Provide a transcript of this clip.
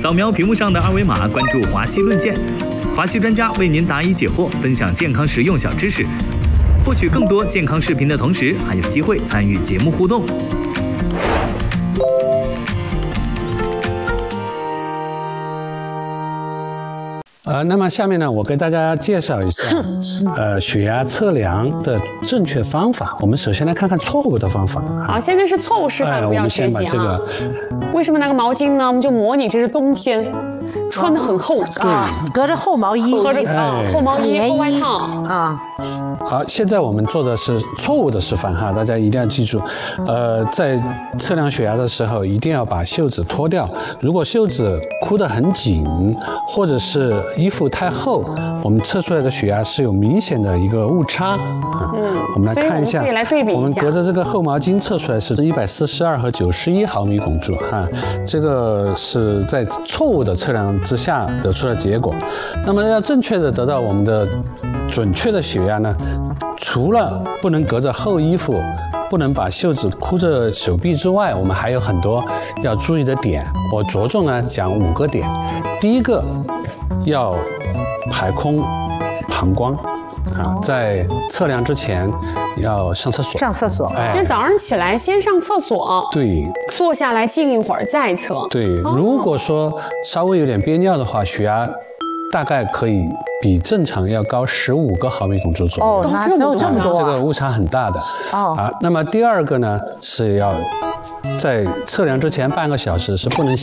扫描屏幕上的二维码，关注华西论剑，华西专家为您答疑解惑，分享健康实用小知识。获取更多健康视频的同时，还有机会参与节目互动。 那么下面呢，我给大家介绍一下，血压测量的正确方法。我们首先来看看错误的方法。 好，现在是错误示范，不要学习哈。为什么拿个毛巾呢？我们就模拟这是冬天，穿得很厚啊，隔着厚毛衣， 隔着厚毛衣、厚外套啊。 好，现在我们做的是错误的示范哈，大家一定要记住，在测量血压的时候，一定要把袖子脱掉。如果袖子箍得很紧，或者是衣服太厚，我们测出来的血压是有明显的一个误差啊。我们来看一下， 可以来对比一下。 我们隔着这个厚毛巾测出来是142和91毫米汞柱哈，这个是在错误的测量之下得出的结果。那么要正确的得到我们的准确的血压呢，除了不能隔着厚衣服，不能把袖子箍着手臂之外，我们还有很多要注意的点。我着重呢讲5个点。第一个，要排空膀胱啊，在测量之前要上厕所。 上厕所， 就是早上起来先上厕所， 对， 坐下来静一会儿再测。 对，如果说稍微有点憋尿的话，血压大概可以比正常要高15个毫米汞柱左右。 哦，那这么多， 这个误差很大的。 哦， 那么第二个呢，是要在测量之前半个小时是不能